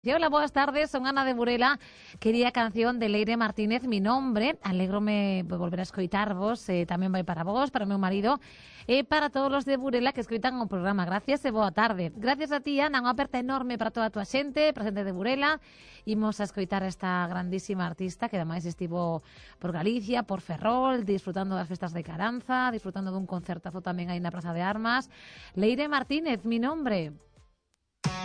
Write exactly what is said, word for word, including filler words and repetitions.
Hola, buenas tardes, son Ana de Burela. Quería canción de Leire Martínez, Mi Nombre. Alégrome de volver a escoitarvos, eh, tamén vai para vos, para o meu marido, e para todos os de Burela que escoitan o programa. Gracias e boa tarde. Gracias a ti, Ana, unha aperta enorme para toda a tua xente, para a xente de Burela. Imos a escoitar a esta grandísima artista que ademais estivo por Galicia, por Ferrol, disfrutando das festas de Caranza, disfrutando dun concertazo tamén aí na Praza de Armas. Leire Martínez, Mi Nombre.